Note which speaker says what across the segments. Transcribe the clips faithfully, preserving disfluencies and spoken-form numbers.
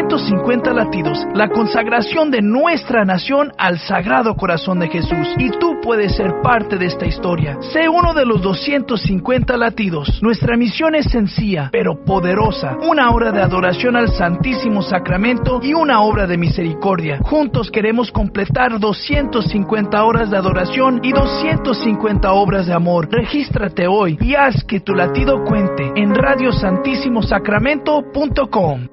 Speaker 1: doscientos cincuenta latidos, la consagración de nuestra nación al Sagrado Corazón de Jesús. Y tú puedes ser parte de esta historia. Sé uno de los doscientos cincuenta latidos. Nuestra misión es sencilla, pero poderosa. Una hora de adoración al Santísimo Sacramento y una obra de misericordia. Juntos queremos completar doscientas cincuenta horas de adoración y doscientas cincuenta obras de amor. Regístrate hoy y haz que tu latido cuente en radio santísimo sacramento punto com.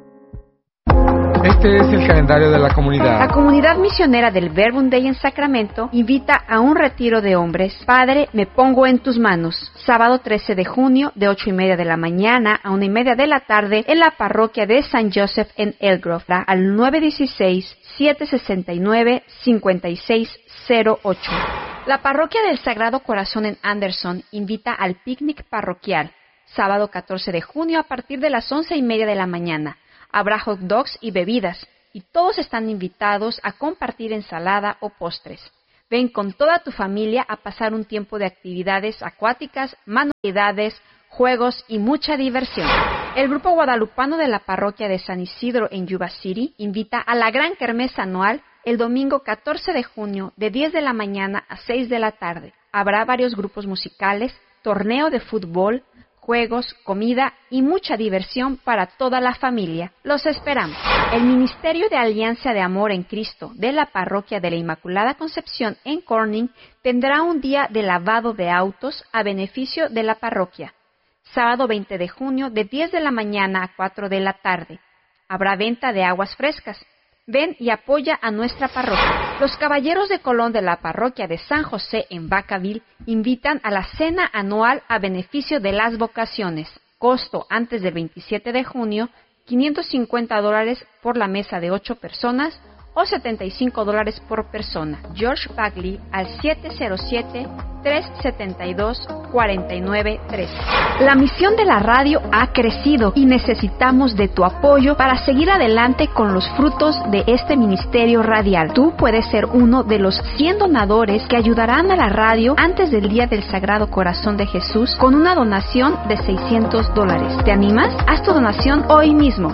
Speaker 2: Este es el calendario de la comunidad.
Speaker 3: La comunidad misionera del Verbum Dei en Sacramento invita a un retiro de hombres. Padre, me pongo en tus manos. Sábado trece de junio, de ocho y media de la mañana a una y media de la tarde, en la parroquia de San Joseph en Elgrove, al nueve dieciséis, siete sesenta y nueve, cincuenta y seis cero ocho. La parroquia del Sagrado Corazón en Anderson invita al picnic parroquial. Sábado catorce de junio a partir de las once y media de la mañana. Habrá hot dogs y bebidas, y todos están invitados a compartir ensalada o postres. Ven con toda tu familia a pasar un tiempo de actividades acuáticas, manualidades, juegos y mucha diversión. El grupo guadalupano de la parroquia de San Isidro en Yuba City invita a la gran kermés anual el domingo catorce de junio de diez de la mañana a seis de la tarde. Habrá varios grupos musicales, torneo de fútbol, juegos, comida y mucha diversión para toda la familia. Los esperamos. El Ministerio de Alianza de Amor en Cristo de la Parroquia de la Inmaculada Concepción en Corning tendrá un día de lavado de autos a beneficio de la parroquia. Sábado veinte de junio de diez de la mañana a cuatro de la tarde. Habrá venta de aguas frescas. Ven y apoya a nuestra parroquia. Los Caballeros de Colón de la parroquia de San José en Vacaville invitan a la cena anual a beneficio de las vocaciones. Costo antes del veintisiete de junio, quinientos cincuenta dólares por la mesa de ocho personas o setenta y cinco dólares por persona. George Bagley al siete cero siete, tres siete dos, cuatro nueve tres. La misión de la radio ha crecido y necesitamos de tu apoyo para seguir adelante con los frutos de este ministerio radial. Tú puedes ser uno de los cien donadores que ayudarán a la radio antes del Día del Sagrado Corazón de Jesús con una donación de seiscientos dólares. ¿Te animas? Haz tu donación hoy mismo.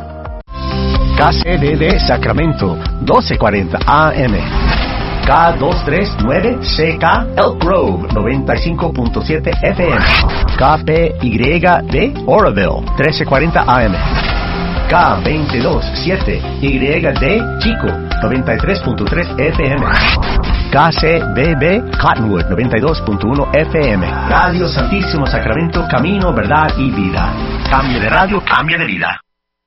Speaker 4: K C D D Sacramento, doce cuarenta A M. K doscientos treinta y nueve C K Elk Grove, noventa y cinco punto siete F M. K P Y D Oroville, trece cuarenta A M. K veintidós siete Y D Chico, noventa y tres punto tres F M. K C B B Cottonwood, noventa y dos punto uno F M. Radio Santísimo Sacramento, camino, verdad y vida. Cambio de radio, cambio de vida.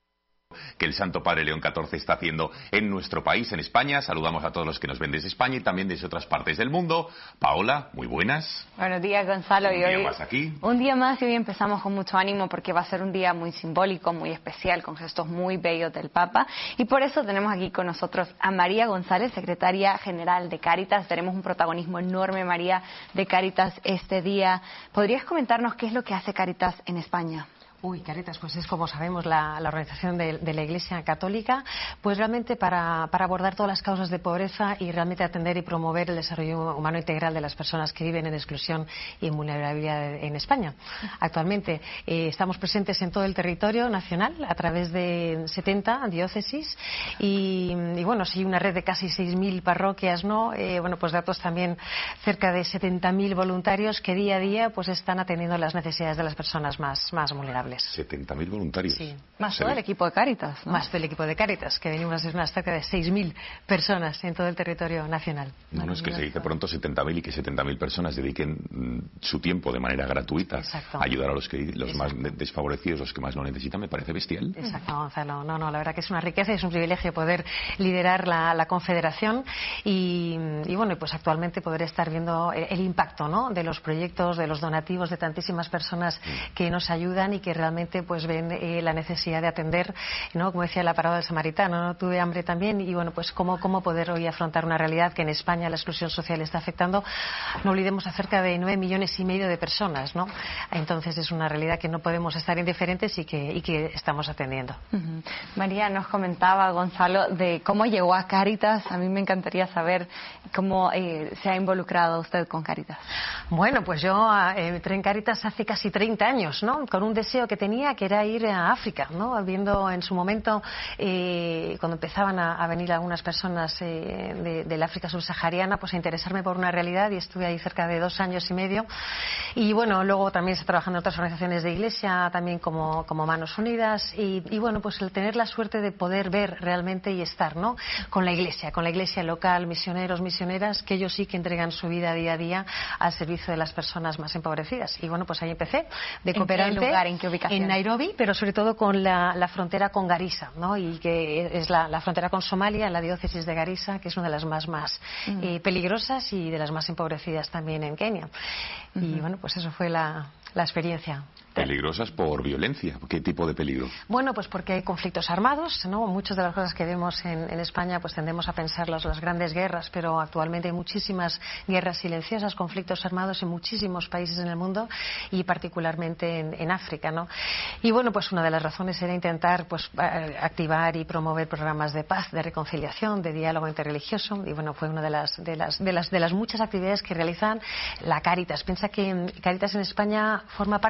Speaker 5: Que el Santo Padre León catorce está haciendo en nuestro país, en España. Saludamos a todos los que nos ven desde España y también desde otras partes del mundo. Paola, muy buenas.
Speaker 6: Buenos días, Gonzalo.
Speaker 5: Un
Speaker 6: y
Speaker 5: día
Speaker 6: hoy,
Speaker 5: más aquí.
Speaker 6: Un día más y hoy empezamos con mucho ánimo porque va a ser un día muy simbólico, muy especial, con gestos muy bellos del Papa. Y por eso tenemos aquí con nosotros a María González, secretaria general de Cáritas. Tenemos un protagonismo enorme, María, de Cáritas este día. ¿Podrías comentarnos qué es lo que hace Cáritas en España?
Speaker 7: Uy, Cáritas, pues es como sabemos la, la organización de, de la Iglesia Católica, pues realmente para, para abordar todas las causas de pobreza y realmente atender y promover el desarrollo humano integral de las personas que viven en exclusión y vulnerabilidad en España. Actualmente eh, estamos presentes en todo el territorio nacional a través de setenta diócesis y, y bueno, sí, una red de casi seis mil parroquias, ¿no? Eh, bueno, pues datos también cerca de setenta mil voluntarios que día a día pues están atendiendo las necesidades de las personas más, más vulnerables.
Speaker 5: setenta mil voluntarios.
Speaker 7: Sí.
Speaker 6: Más todo el equipo de Cáritas, ¿no?
Speaker 7: Más todo el equipo de Cáritas, que venimos a ser unas cerca de seis mil personas en todo el territorio nacional.
Speaker 5: No, no es que se dice pronto setenta mil y que setenta mil personas dediquen mm, su tiempo de manera gratuita
Speaker 7: Exacto.
Speaker 5: a ayudar a los, que, los más
Speaker 7: Exacto.
Speaker 5: desfavorecidos, los que más lo necesitan, me parece bestial.
Speaker 7: Exacto, Gonzalo. No, no, la verdad que es una riqueza y es un privilegio poder liderar la, la confederación y, y bueno, pues actualmente poder estar viendo el, el impacto, ¿no?, de los proyectos, de los donativos de tantísimas personas mm. que nos ayudan y que realmente pues ven eh, la necesidad de atender, ¿no?, como decía la parábola del samaritano, ¿no? Tuve hambre también y bueno, pues cómo, cómo poder hoy afrontar una realidad que en España la exclusión social está afectando, no olvidemos, a cerca de nueve millones y medio de personas, ¿no? Entonces es una realidad que no podemos estar indiferentes y que, y que estamos atendiendo.
Speaker 6: Uh-huh. María nos comentaba, Gonzalo, de cómo llegó a Cáritas. A mí me encantaría saber cómo eh, se ha involucrado usted con Cáritas.
Speaker 7: Bueno, pues yo eh, entré en Cáritas hace casi treinta años, ¿no?, con un deseo que tenía, que era ir a África, ¿no? Viendo en su momento, eh, cuando empezaban a, a venir algunas personas eh, de, del África subsahariana, pues a interesarme por una realidad, y estuve ahí cerca de dos años y medio. Y bueno, luego también estoy trabajando en otras organizaciones de iglesia, también como, como Manos Unidas, y, y bueno, pues el tener la suerte de poder ver realmente y estar, ¿no? Con la iglesia, con la iglesia local, misioneros, misioneras, que ellos sí que entregan su vida día a día al servicio de las personas más empobrecidas. Y bueno, pues ahí empecé de cooperante.
Speaker 6: ¿En qué lugar, en qué ubicación?
Speaker 7: En Nairobi, pero sobre todo con la, la frontera con Garissa, ¿no? Y que es la, la frontera con Somalia, en la diócesis de Garissa, que es una de las más, más uh-huh. eh, peligrosas y de las más empobrecidas también en Kenia. Uh-huh. Y bueno, pues eso fue la, la experiencia.
Speaker 5: Peligrosas por violencia. ¿Qué tipo de peligro?
Speaker 7: Bueno, pues porque hay conflictos armados, ¿no? Muchas de las cosas que vemos en, en España, pues tendemos a pensar las, las grandes guerras, pero actualmente hay muchísimas guerras silenciosas, conflictos armados en muchísimos países en el mundo y particularmente en, en África, ¿no? Y bueno, pues una de las razones era intentar, pues, activar y promover programas de paz, de reconciliación, de diálogo interreligioso, y bueno, fue una de las de las de las de las muchas actividades que realizan la Cáritas. Piensa que Cáritas en España forma parte